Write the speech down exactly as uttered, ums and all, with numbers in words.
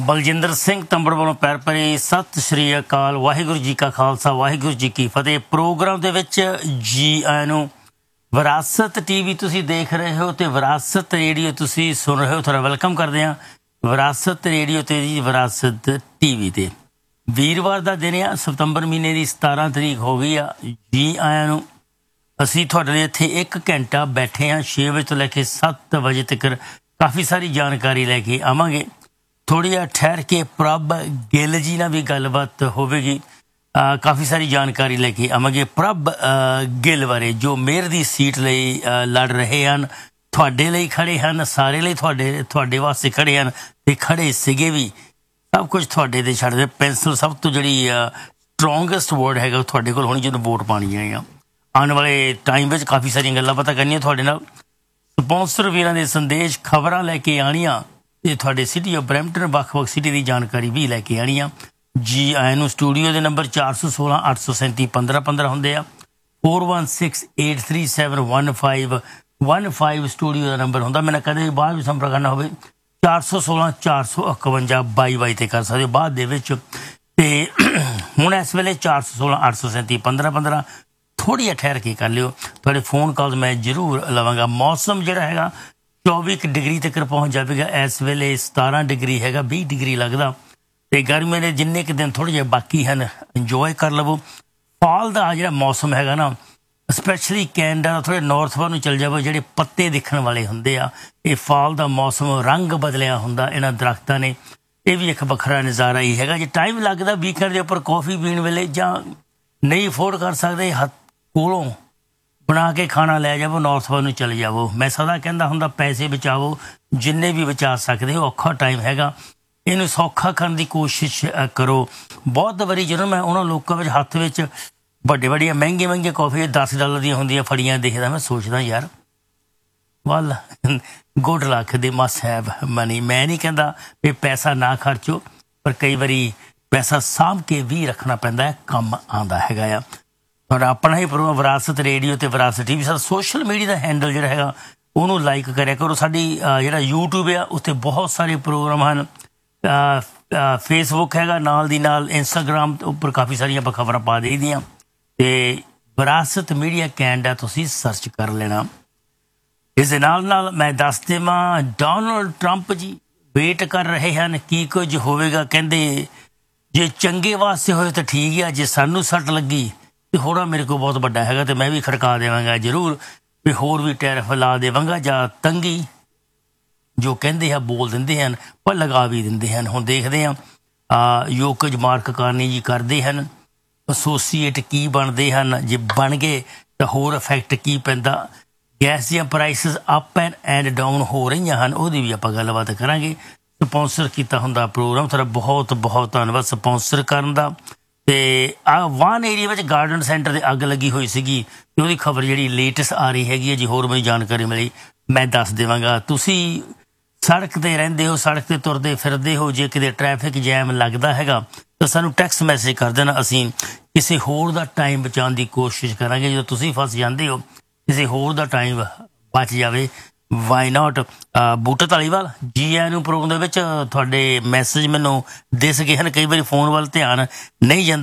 ਬਲਜਿੰਦਰ ਸਿੰਘ ਤੰਬੜ ਵੱਲੋਂ ਪੈਰ ਭਰੀ ਸਤਿ ਸ਼੍ਰੀ ਅਕਾਲ। ਵਾਹਿਗੁਰੂ ਜੀ ਕਾ ਖਾਲਸਾ, ਵਾਹਿਗੁਰੂ ਜੀ ਕੀ ਫਤਿਹ। ਪ੍ਰੋਗਰਾਮ ਦੇ ਵਿੱਚ ਜੀ ਆਇਆਂ ਨੂੰ। ਵਿਰਾਸਤ ਟੀਵੀ ਤੁਸੀਂ ਦੇਖ ਰਹੇ ਹੋ ਤੇ ਵਿਰਾਸਤ ਰੇਡੀਓ ਤੁਸੀਂ ਸੁਣ ਰਹੇ ਹੋ। ਤੁਹਾਡਾ ਵੈਲਕਮ ਕਰਦੇ ਹਾਂ ਵਿਰਾਸਤ ਰੇਡੀਓ ਤੇ ਜੀ ਵਿਰਾਸਤ ਟੀਵੀ ਤੇ। ਵੀਰਵਾਰ ਦਾ ਦਿਨ ਆ, ਸਤੰਬਰ ਮਹੀਨੇ ਦੀ ਸਤਾਰਾਂ ਤਰੀਕ ਹੋ ਗਈ ਆ। ਜੀ ਆਇਆਂ ਨੂੰ। ਅਸੀਂ ਤੁਹਾਡੇ ਲਈ ਇੱਥੇ ਇੱਕ ਘੰਟਾ ਬੈਠੇ ਹਾਂ, ਛੇ ਵਜੇ ਤੋਂ ਲੈ ਕੇ ਸੱਤ ਵਜੇ ਤੱਕ ਕਾਫੀ ਸਾਰੀ ਜਾਣਕਾਰੀ ਲੈ ਕੇ ਆਵਾਂਗੇ। ਥੋੜ੍ਹੀ ਜਿਹਾ ਠਹਿਰ ਕੇ ਪ੍ਰਭ ਗਿੱਲ ਜੀ ਨਾਲ ਵੀ ਗੱਲਬਾਤ ਹੋਵੇਗੀ। ਕਾਫੀ ਸਾਰੀ ਜਾਣਕਾਰੀ ਲੈ ਕੇ ਆਵਾਂਗੇ ਪ੍ਰਭ ਗਿੱਲ ਬਾਰੇ, ਜੋ ਮੇਅਰ ਦੀ ਸੀਟ ਲਈ ਲੜ ਰਹੇ ਹਨ। ਤੁਹਾਡੇ ਲਈ ਖੜੇ ਹਨ, ਸਾਰੇ ਲਈ ਤੁਹਾਡੇ ਤੁਹਾਡੇ ਵਾਸਤੇ ਖੜੇ ਹਨ ਤੇ ਖੜੇ ਸੀਗੇ ਵੀ। ਸਭ ਕੁਝ ਤੁਹਾਡੇ ਤੇ ਛੱਡਦੇ। ਪੈਨਸਲ ਸਭ ਤੋਂ ਜਿਹੜੀ ਸਟਰੋਂਗੈਸਟ ਵਰਡ ਹੈਗਾ ਤੁਹਾਡੇ ਕੋਲ ਹੋਣੀ ਜਦੋਂ ਵੋਟ ਪਾਉਣੀ ਆ। ਆਉਣ ਵਾਲੇ ਟਾਈਮ ਵਿੱਚ ਕਾਫੀ ਸਾਰੀਆਂ ਗੱਲਾਂ ਪਤਾ ਕਰਨੀਆਂ ਤੁਹਾਡੇ ਨਾਲ। ਸਪੋਂਸਰ ਵੀਰਾਂ ਦੇ ਸੰਦੇਸ਼, ਖਬਰਾਂ ਲੈ ਕੇ ਆਉਣੀਆਂ ਤੇ ਤੁਹਾਡੇ ਸਿਟੀ ਆਫ ਬਰੈਂਪਟਨ ਵੱਖ-ਵੱਖ ਸਿਟੀ ਦੀ ਜਾਣਕਾਰੀ ਵੀ ਲੈ ਕੇ ਆਉਣੀ ਆ। ਜੀ ਆਇਆਂ ਨੂੰ। ਸਟੂਡੀਓ ਦੇ ਨੰਬਰ ਚਾਰ ਸੌ ਸੋਲਾਂ ਅੱਠ ਸੌ ਸੈਂਤੀ ਪੰਦਰਾਂ ਪੰਦਰਾਂ ਹੁੰਦੇ ਆ। Four one six eight three seven one five one five studio ਦਾ ਨੰਬਰ ਹੁੰਦਾ। ਮੈਨੂੰ ਕਦੇ ਵੀ ਬਾਅਦ ਵਿੱਚ ਸੰਪਰਕ ਕਰਨਾ ਹੋਵੇ ਚਾਰ ਸੌ ਸੋਲਾਂ ਚਾਰ ਸੌ ਇਕਵੰਜਾ ਬਾਈ ਬਾਈ 'ਤੇ ਕਰ ਸਕਦੇ ਹੋ ਬਾਅਦ ਦੇ ਵਿੱਚ। ਅਤੇ ਹੁਣ ਇਸ ਵੇਲੇ ਚਾਰ ਸੌ ਸੋਲਾਂ ਅੱਠ ਸੌ ਸੈਂਤੀ ਪੰਦਰਾਂ ਪੰਦਰਾਂ ਥੋੜ੍ਹੀ ਜਿਹੀ ਠਹਿਰ ਕੇ ਕਰ ਲਿਓ। ਤੁਹਾਡੇ ਫੋਨ ਕਾਲ ਮੈਂ ਜ਼ਰੂਰ ਲਵਾਂਗਾ। ਮੌਸਮ ਜਿਹੜਾ ਹੈਗਾ ਚੌਵੀ ਕੁ ਡਿਗਰੀ ਤੱਕ ਪਹੁੰਚ ਜਾਵੇਗਾ। ਇਸ ਵੇਲੇ ਸਤਾਰਾਂ ਡਿਗਰੀ ਹੈਗਾ, ਵੀਹ ਡਿਗਰੀ ਲੱਗਦਾ। ਅਤੇ ਗਰਮੀਆਂ ਦੇ ਜਿੰਨੇ ਕੁ ਦਿਨ ਥੋੜ੍ਹੇ ਜਿਹੇ ਬਾਕੀ ਹਨ, ਇੰਜੋਏ ਕਰ ਲਵੋ। ਫਾਲ ਦਾ ਜਿਹੜਾ ਮੌਸਮ ਹੈਗਾ ਨਾ, ਸਪੈਸ਼ਲੀ ਕੈਨੇਡਾ ਦਾ ਥੋੜ੍ਹੇ ਨੌਰਥ ਵੱਲ ਨੂੰ ਚੱਲ ਜਾਵੋ, ਜਿਹੜੇ ਪੱਤੇ ਦਿਖਣ ਵਾਲੇ ਹੁੰਦੇ ਆ। ਇਹ ਫਾਲ ਦਾ ਮੌਸਮ, ਰੰਗ ਬਦਲਿਆ ਹੁੰਦਾ ਇਹਨਾਂ ਦਰੱਖਤਾਂ ਨੇ। ਇਹ ਵੀ ਇੱਕ ਵੱਖਰਾ ਨਜ਼ਾਰਾ ਹੀ ਹੈਗਾ। ਜੇ ਟਾਈਮ ਲੱਗਦਾ ਵੀਕਐਂਡ ਦੇ ਉੱਪਰ ਕੌਫੀ ਪੀਣ ਵੇਲੇ, ਜਾਂ ਨਹੀਂ ਅਫੋਰਡ ਕਰ ਸਕਦੇ, ਹੱਥ ਕੋਲੋਂ ਬਣਾ ਕੇ ਖਾਣਾ ਲੈ ਜਾਵੋ, ਨੌਰਥ ਵੱਲ ਨੂੰ ਚਲੇ ਜਾਵੋ। ਮੈਂ ਸਦਾ ਕਹਿੰਦਾ ਹੁੰਦਾ ਪੈਸੇ ਬਚਾਵੋ, ਜਿੰਨੇ ਵੀ ਬਚਾ ਸਕਦੇ ਹੋ। ਔਖਾ ਟਾਈਮ ਹੈਗਾ, ਇਹਨੂੰ ਸੌਖਾ ਕਰਨ ਦੀ ਕੋਸ਼ਿਸ਼ ਕਰੋ। ਬਹੁਤ ਵਾਰੀ ਜਦੋਂ ਮੈਂ ਉਹਨਾਂ ਲੋਕਾਂ ਵਿੱਚ ਹੱਥ ਵਿੱਚ ਵੱਡੇ ਵੱਡੀਆਂ ਮਹਿੰਗੇ ਮਹਿੰਗੇ ਕੌਫੀ ਦਸ ਡਾਲਰ ਦੀਆਂ ਹੁੰਦੀਆਂ ਫੜੀਆਂ ਦੇਖਦਾ, ਮੈਂ ਸੋਚਦਾ ਯਾਰ ਵੱਲ ਗੁੱਡ ਲੱਕ ਦੇ ਮਸਟ ਹੈਵ ਮਨੀ। ਮੈਂ ਨਹੀਂ ਕਹਿੰਦਾ ਵੀ ਪੈਸਾ ਨਾ ਖਰਚੋ, ਪਰ ਕਈ ਵਾਰੀ ਪੈਸਾ ਸਾਂਭ ਕੇ ਵੀ ਰੱਖਣਾ ਪੈਂਦਾ ਹੈ, ਕੰਮ ਆਉਂਦਾ ਹੈਗਾ ਆ। ਤੁਹਾਡਾ ਆਪਣਾ ਹੀ ਪ੍ਰੋਗਰਾਮ ਵਿਰਾਸਤ ਰੇਡੀਓ ਤੇ ਵਿਰਾਸਤ ਟੀ ਵੀ। ਸਾਡਾ ਸੋਸ਼ਲ ਮੀਡੀਆ ਦਾ ਹੈਂਡਲ ਜਿਹੜਾ ਹੈਗਾ ਉਹਨੂੰ ਲਾਈਕ ਕਰਿਆ ਕਰੋ। ਸਾਡੀ ਜਿਹੜਾ ਯੂਟਿਊਬ ਆ ਉੱਥੇ ਬਹੁਤ ਸਾਰੇ ਪ੍ਰੋਗਰਾਮ ਹਨ। ਫੇਸਬੁੱਕ ਹੈਗਾ ਨਾਲ ਦੀ ਨਾਲ, ਇੰਸਟਾਗ੍ਰਾਮ ਉੱਪਰ ਕਾਫੀ ਸਾਰੀਆਂ ਆਪਾਂ ਖਬਰਾਂ ਪਾ ਦੇਈ ਦੀਆਂ। ਅਤੇ ਵਿਰਾਸਤ ਮੀਡੀਆ ਕੈਨੇਡਾ ਤੁਸੀਂ ਸਰਚ ਕਰ ਲੈਣਾ। ਇਸ ਦੇ ਨਾਲ ਨਾਲ ਮੈਂ ਦੱਸ ਦੇਵਾਂ, ਡੋਨਲਡ ਟਰੰਪ ਜੀ ਵੇਟ ਕਰ ਰਹੇ ਹਨ ਕੀ ਕੁਝ ਹੋਵੇਗਾ। ਕਹਿੰਦੇ ਜੇ ਚੰਗੇ ਵਾਸਤੇ ਹੋਏ ਤਾਂ ਠੀਕ ਆ, ਜੇ ਸਾਨੂੰ ਸੱਟ ਲੱਗੀ ਤੇ ਹੋਣਾ ਮੇਰੇ ਕੋਲ ਬਹੁਤ ਵੱਡਾ ਹੈਗਾ ਤੇ ਮੈਂ ਵੀ ਖੜਕਾ ਦੇਵਾਂਗਾ ਜ਼ਰੂਰ, ਵੀ ਹੋਰ ਵੀ ਟੈਰਿਫ ਲਾ ਦੇਵਾਂਗਾ, ਜਾਂ ਤੰਗੀ ਜੋ ਕਹਿੰਦੇ ਆ ਬੋਲ ਦਿੰਦੇ ਹਨ ਪਰ ਲਗਾ ਵੀ ਦਿੰਦੇ ਹਨ। ਹੁਣ ਦੇਖਦੇ ਹਾਂ ਯੋਕਜ ਮਾਰਕ ਕਾਰਨੀ ਜੀ ਕਰਦੇ ਹਨ, ਐਸੋਸੀਏਟ ਕੀ ਬਣਦੇ ਹਨ, ਜੇ ਬਣ ਗਏ ਤਾਂ ਹੋਰ ਇਫੈਕਟ ਕੀ ਪੈਂਦਾ। ਗੈਸ ਦੀਆਂ prices up and and down ਹੋ ਰਹੀਆਂ ਹਨ, ਉਹਦੀ ਵੀ ਆਪਾਂ ਗੱਲਬਾਤ ਕਰਾਂਗੇ। ਸਪੋਂਸਰ ਕੀਤਾ ਹੁੰਦਾ ਪ੍ਰੋਗਰਾਮ, ਤੁਹਾਡਾ ਬਹੁਤ ਬਹੁਤ ਧੰਨਵਾਦ ਸਪੋਂਸਰ ਕਰਨ ਦਾ। ਅਤੇ ਆਹ ਵਾਨ ਏਰੀਆ ਵਿੱਚ ਗਾਰਡਨ ਸੈਂਟਰ 'ਤੇ ਅੱਗ ਲੱਗੀ ਹੋਈ ਸੀਗੀ ਅਤੇ ਉਹਦੀ ਖਬਰ ਜਿਹੜੀ ਲੇਟੈਸਟ ਆ ਰਹੀ ਹੈਗੀ ਹੈ ਜੀ। ਹੋਰ ਮੈਨੂੰ ਜਾਣਕਾਰੀ ਮਿਲੀ ਮੈਂ ਦੱਸ ਦੇਵਾਂਗਾ। ਤੁਸੀਂ ਸੜਕ 'ਤੇ ਰਹਿੰਦੇ ਹੋ, ਸੜਕ 'ਤੇ ਤੁਰਦੇ ਫਿਰਦੇ ਹੋ, ਜੇ ਕਿਤੇ ਟਰੈਫਿਕ ਜੈਮ ਲੱਗਦਾ ਹੈਗਾ ਤਾਂ ਸਾਨੂੰ ਟੈਕਸਟ ਮੈਸੇਜ ਕਰ ਦੇਣਾ। ਅਸੀਂ ਕਿਸੇ ਹੋਰ ਦਾ ਟਾਈਮ ਬਚਾਉਣ ਦੀ ਕੋਸ਼ਿਸ਼ ਕਰਾਂਗੇ। ਜਦੋਂ ਤੁਸੀਂ ਫਸ ਜਾਂਦੇ ਹੋ ਕਿਸੇ ਹੋਰ ਦਾ ਟਾਈਮ ਬਚ ਜਾਵੇ, ਵਾਈ ਨਾਟ। ਬੂਟਾ ਧਾਲੀਵਾਲ ਜੀ ਆਇਆਂ ਨੂੰ ਪ੍ਰੋਗਰਾਮ ਦੇ ਵਿੱਚ। ਤੁਹਾਡੇ ਮੈਸੇਜ ਮੈਨੂੰ ਦਿਸ ਗਏ ਹਨ, ਕਈ ਵਾਰੀ ਫੋਨ ਵੱਲ ਧਿਆਨ ਨਹੀਂ ਜਾਂਦਾ।